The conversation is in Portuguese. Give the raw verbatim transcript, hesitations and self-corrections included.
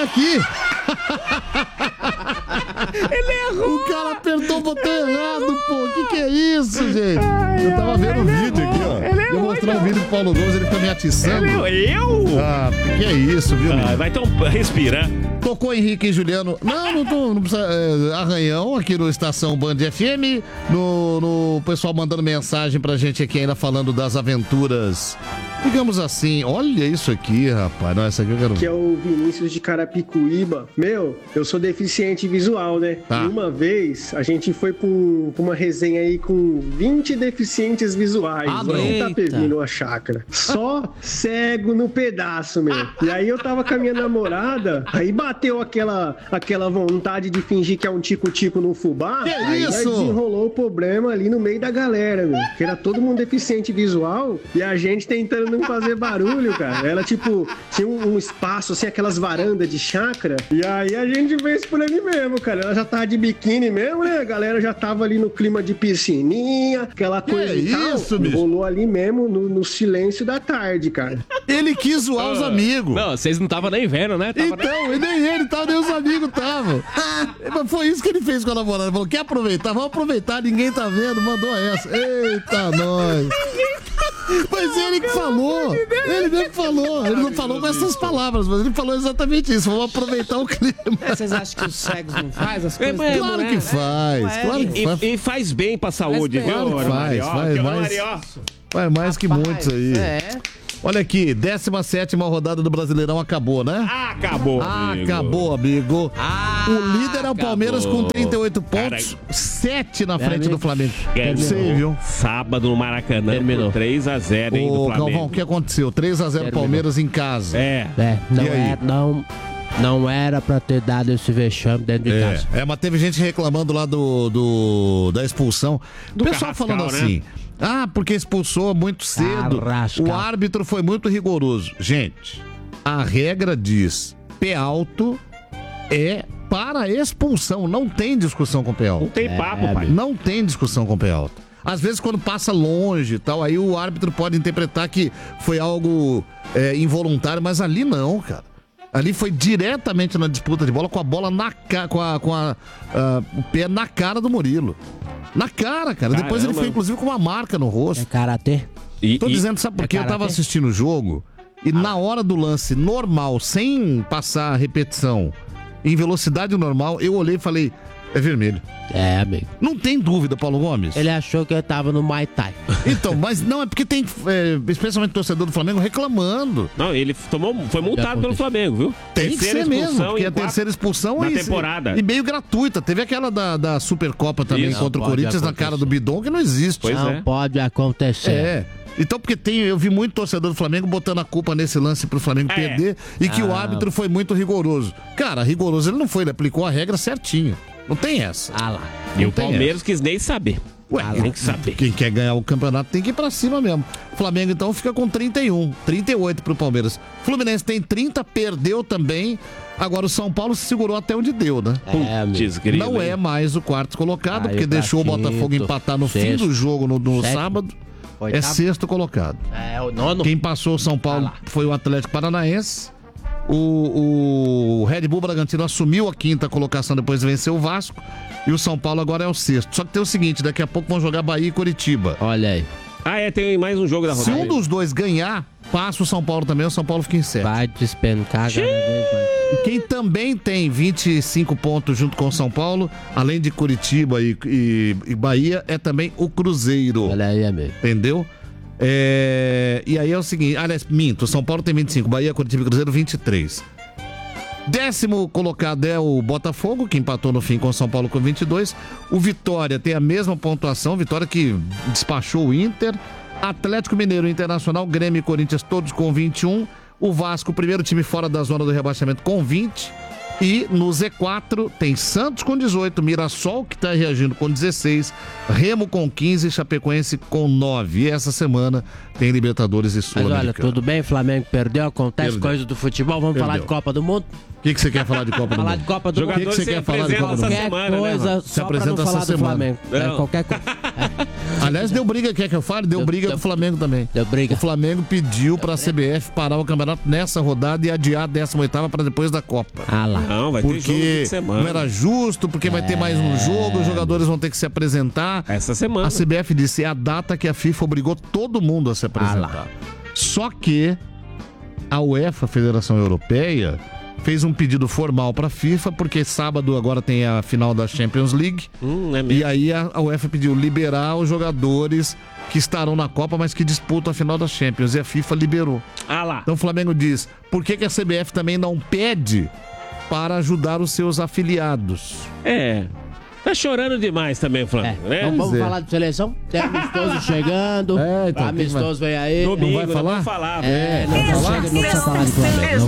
aqui. Ele errou. O cara apertou o botão errado, pô. O que que é isso, gente? Ai, eu tava vendo um ele vídeo errou. aqui, ó. Ele Eu errou, mostrar um não. vídeo pro Paulo Gomes, ele fica me atiçando. Ele, eu? Ah, que é isso, viu, menino? Ah, vai então, respira. Tocou Henrique e Juliano. Não, não, tô, não precisa. É, Arranhão aqui no Estação Band F M. No, no pessoal mandando mensagem pra gente aqui ainda falando das aventuras. Digamos assim, olha isso aqui, rapaz. Não, essa aqui eu quero ver. Que é o Vinícius de Carapicuíba. Meu, eu sou deficiente visual, né? Tá. E uma vez a gente foi pra um- pra uma resenha aí com vinte deficientes visuais. Ah, lá em não. Itapevi, numa chácara. Só cego no pedaço, meu. E aí eu tava com a minha namorada, aí bateu aquela, aquela vontade de fingir que é um tico-tico no fubá. Que aí isso? nós desenrolou o problema ali no meio da galera, meu. Que era todo mundo deficiente visual e a gente tentando não fazer barulho, cara. Ela, tipo, tinha um, um espaço, assim, aquelas varandas de chácara. E aí a gente fez por ali mesmo, cara. Ela já tava de biquíni mesmo, né? A galera já tava ali no clima de piscininha, aquela coisa e tal. isso, bicho? Rolou ali mesmo, no, no silêncio da tarde, cara. Ele quis zoar os amigos. Não, vocês não estavam nem vendo, né? Tava Então, e nem ele tava, nem os amigos estavam. Mas foi isso que ele fez com a namorada. Ele falou, quer aproveitar? Vamos aproveitar, ninguém tá vendo. Mandou essa. Eita, nós. Mas ele que falou. Ele mesmo que falou. Ele não falou com essas palavras, mas ele falou exatamente isso. Vamos aproveitar o clima. É, vocês acham que os cegos não fazem as É coisas? mesmo, Claro né? que faz. Claro que E, faz. e faz bem pra saúde, bem. viu? Claro que Ana faz, Maria? Ó, faz aqui, Ana mais. Maria, ó. Vai mais que muitos aí. É. Olha aqui, décima sétima rodada do Brasileirão acabou, né? Acabou, amigo. Acabou, amigo. Ah, O líder é o Palmeiras com acabou. trinta e oito pontos, sete na frente do Flamengo. Ganhou Sei, viu? sábado no Maracanã Terminou. por três a zero, hein, do Ô, Flamengo. Galvão, o que aconteceu? três a zero Terminou. Palmeiras em casa. É. É, não, E aí? é, não, não era pra ter dado esse vexame dentro de É, casa. é, mas teve gente reclamando lá do, do da expulsão. O Do pessoal Carrascal, falando né? assim, ah, porque expulsou muito cedo. Carrascal. O árbitro foi muito rigoroso. Gente, a regra diz, pé alto é para expulsão. Não tem discussão com pé Não alto. tem papo, pai. Não tem discussão com pé alto. Às vezes, quando passa longe e tal, aí o árbitro pode interpretar que foi algo é, involuntário, mas ali não, cara. Ali foi diretamente na disputa de bola, com a bola na cara, com, a, com a, ah, o pé na cara do Murilo. Na cara, cara. Depois ele Caramba. foi, inclusive, com uma marca no É rosto. karatê? E, Tô e- dizendo, sabe por é quê? Eu tava karatê? assistindo o jogo e na hora do lance normal, sem passar a repetição, em velocidade normal, eu olhei e falei, é vermelho. É, amigo. Não tem dúvida, Paulo Gomes. Ele achou que eu tava no Muay Thai. Então, mas não, é porque tem, é, especialmente o torcedor do Flamengo, reclamando. Não, ele tomou, foi multado pelo Flamengo, viu? Tem que Terceira ser mesmo, expulsão porque em a quatro- terceira expulsão na e, temporada. e meio gratuita. Teve aquela da, da Supercopa também Isso, contra o pode Corinthians na acontecer. cara do Bidon, que não existe. Pois não é. pode acontecer. É. Então, porque tem, eu vi muito torcedor do Flamengo botando a culpa nesse lance pro Flamengo É. perder e que o Ah. árbitro foi muito rigoroso. Cara, rigoroso ele não foi, ele aplicou a regra certinho. Não tem essa. Ah lá. E Não o tem Palmeiras quis nem saber. Ué, Ah, tem que saber. Quem quer ganhar o campeonato tem que ir pra cima mesmo. O Flamengo, então, fica com trinta e um, trinta e oito pro Palmeiras. Fluminense tem trinta, perdeu também. Agora o São Paulo se segurou até onde deu, né? É, amigo. Putz, grilo, Não é hein? mais o quarto colocado, Caiu porque pra deixou o Botafogo quinto, empatar no fim sexto, do jogo no, no sétimo, sábado. É oitavo. sexto colocado. É, o nono. Quem passou o São Paulo Ah lá. foi o Atlético Paranaense. O, o Red Bull Bragantino assumiu a quinta colocação, depois venceu o Vasco. E o São Paulo agora é o sexto. Só que tem o seguinte, daqui a pouco vão jogar Bahia e Curitiba. Olha aí. Ah, é, tem mais um jogo da Se rodada. um dos dois ganhar, passa o São Paulo também, o São Paulo fica em sétimo. Vai despencar cada vez mais. E quem também tem vinte e cinco pontos junto com o São Paulo, além de Curitiba e, e- e Bahia, é também o Cruzeiro. Olha aí, amigo. Entendeu? É, E aí é o seguinte, aliás, minto, o São Paulo tem vinte e cinco, Bahia, Curitiba e Cruzeiro vinte e três. Décimo colocado é o Botafogo, que empatou no fim com o São Paulo com vinte e dois. O Vitória tem a mesma pontuação, Vitória que despachou o Inter. Atlético Mineiro, Internacional, Grêmio e Corinthians todos com vinte e um. O Vasco, o primeiro time fora da zona do rebaixamento, com vinte. E no Z quatro tem Santos com dezoito, Mirassol que está reagindo com dezesseis, Remo com quinze, Chapecoense com nove. E essa semana tem Libertadores e Mas olha, Sul-Americana. tudo bem, Flamengo perdeu, acontece Perdeu. coisa do futebol, vamos Perdeu. falar de Copa do Mundo? que, que você quer falar de Copa do Falar Mundo? de Copa do Mundo. O que, que você quer falar de Copa do Mundo? Qualquer semana, né, coisa, mano? Se só pra não apresenta falar essa do semana. Flamengo. É, Não. qualquer coisa. Aliás, deu briga, quer que eu fale? Deu, Deu- briga deu- do Flamengo também. Deu briga. O Flamengo pediu pra C B F parar o campeonato nessa rodada e adiar a décima oitava pra depois da Copa. Ah lá. Não, vai ter jogo no fim Porque de semana. não era justo, porque vai ter mais um jogo, os jogadores vão ter que se apresentar. Essa semana. A C B F disse, é a data que a FIFA obrigou todo mundo a se apresentar. Só que a UEFA, a Federação Europeia, fez um pedido formal para a FIFA, porque sábado agora tem a final da Champions League. Hum, é mesmo. E aí a, a UEFA pediu liberar os jogadores que estarão na Copa, mas que disputam a final da Champions. E a FIFA liberou. Ah lá. Então o Flamengo diz, por que, que a C B F também não pede para ajudar os seus afiliados? É. Tá chorando demais também o É. Flamengo, né? Então vamos Pois é. falar de seleção? Tem amistoso chegando. É, então, amistoso vem aí. Domingo, vai nós falar? vamos falar. É, não, não, chega, não precisa falar de Flamengo.